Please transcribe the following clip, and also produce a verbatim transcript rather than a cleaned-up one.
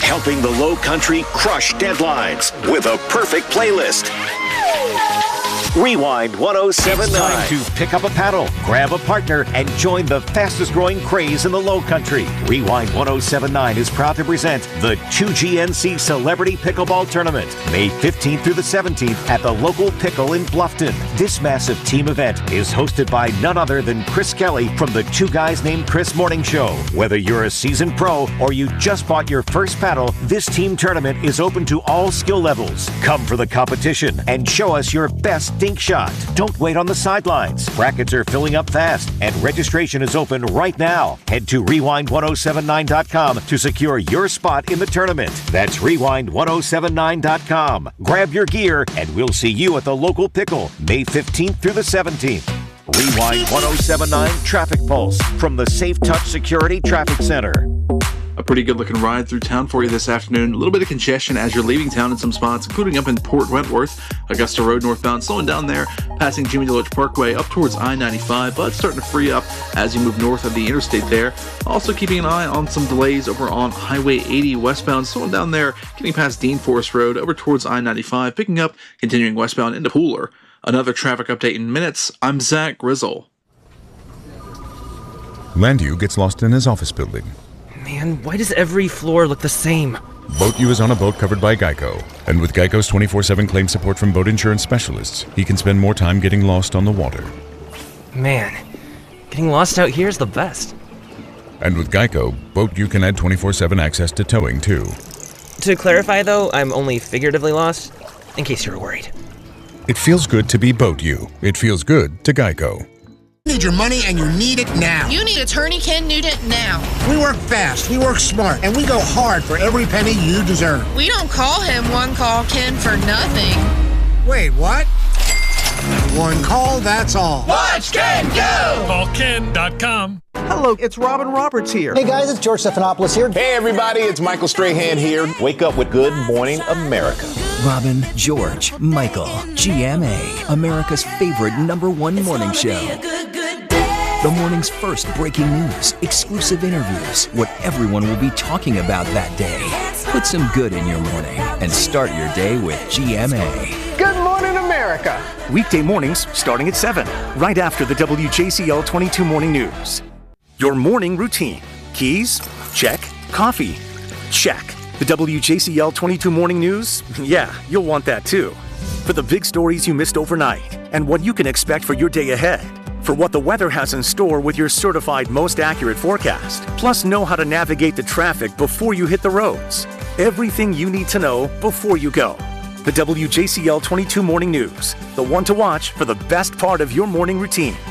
helping the Low Country crush deadlines with a perfect playlist. Rewind ten seventy-nine. It's time to pick up a paddle, grab a partner, and join the fastest growing craze in the Low Country. Rewind ten seventy-nine is proud to present the two G N C Celebrity Pickleball Tournament, May fifteenth through the seventeenth at the local Pickle in Bluffton. This massive team event is hosted by none other than Chris Kelly from the Two Guys Named Chris Morning Show. Whether you're a seasoned pro or you just bought your first paddle, this team tournament is open to all skill levels. Come for the competition and show us your best dink shot. Don't wait on the sidelines. Brackets are filling up fast and registration is open right now. Head to rewind ten seventy-nine dot com to secure your spot in the tournament. That's rewind ten seventy-nine dot com. Grab your gear and we'll see you at the local Pickle, May fifteenth through the seventeenth. Rewind ten seventy-nine Traffic Pulse from the Safe Touch Security Traffic Center. A pretty good looking ride through town for you this afternoon. A little bit of congestion as you're leaving town in some spots, including up in Port Wentworth. Augusta Road northbound, slowing down there, passing Jimmy DeLoach Parkway up towards I ninety-five, but starting to free up as you move north of the interstate there. Also keeping an eye on some delays over on Highway eighty westbound, slowing down there, getting past Dean Forest Road over towards I ninety-five, picking up, continuing westbound into Pooler. Another traffic update in minutes. I'm Zach Grizzle. Landu gets lost in his office building. Man, why does every floor look the same? BoatU is on a boat covered by Geico. And with Geico's twenty-four seven claim support from boat insurance specialists, he can spend more time getting lost on the water. Man, getting lost out here is the best. And with Geico, BoatU can add twenty-four seven access to towing, too. To clarify, though, I'm only figuratively lost, in case you were worried. It feels good to be BoatU. It feels good to Geico. You need your money and you need it now. You need attorney Ken Nugent now. We work fast, we work smart, and we go hard for every penny you deserve. We don't call him One Call Ken for nothing. Wait, what? One call, that's all. Watch Ken go! Call ken dot com. Hello, it's Robin Roberts here. Hey guys, it's George Stephanopoulos here. Hey everybody, it's Michael Strahan here. Wake up with Good Morning America. Robin, George, Michael, G M A, America's favorite number one morning show. The morning's first breaking news, exclusive interviews, what everyone will be talking about that day. Put some good in your morning and start your day with G M A. Good Morning America. Weekday mornings starting at seven, right after the W J C L twenty-two Morning News. Your morning routine. Keys? Check. Coffee? Check. The W J C L twenty-two Morning News? Yeah, you'll want that too. For the big stories you missed overnight and what you can expect for your day ahead. For what the weather has in store with your certified most accurate forecast. Plus know how to navigate the traffic before you hit the roads. Everything you need to know before you go. The W J C L twenty-two Morning News. The one to watch for the best part of your morning routine.